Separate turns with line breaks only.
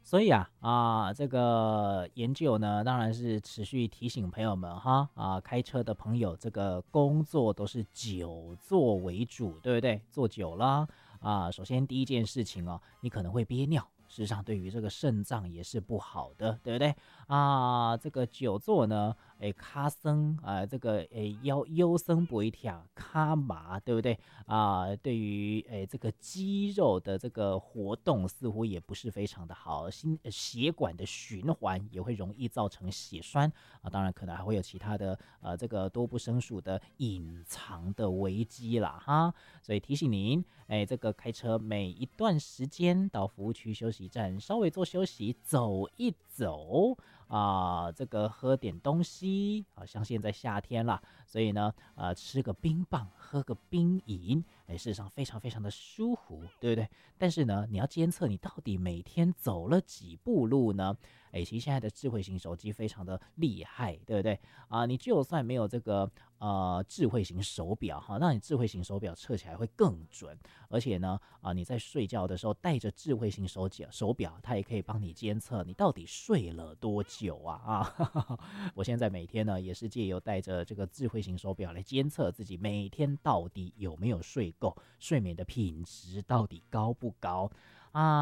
所以这个研究呢，当然是持续提醒朋友们开车的朋友，这个工作都是久坐为主，对不对？坐久了首先第一件事情你可能会憋尿。事实上，对于这个肾脏也是不好的，对不对这个久坐呢，卡生这个腰生不会跳，卡麻，对不对对于这个肌肉的这个活动似乎也不是非常的好，血管的循环也会容易造成血栓当然可能还会有其他的这个多不胜数的隐藏的危机啦所以提醒您，这个开车每一段时间到服务区休息站稍微做休息，走一走这个喝点东西像现在夏天啦，所以呢吃个冰棒，喝个冰饮，事实上非常非常的舒服，对不对？但是呢，你要监测你到底每天走了几步路呢？其实现在的智慧型手机非常的厉害，对不对你就算没有这个智慧型手表那你智慧型手表测起来会更准，而且呢你在睡觉的时候带着智慧型手表，它也可以帮你监测你到底睡了多久我现在每天呢也是借由带着这个智慧型手表来监测自己每天到底有没有睡够，睡眠的品质到底高不高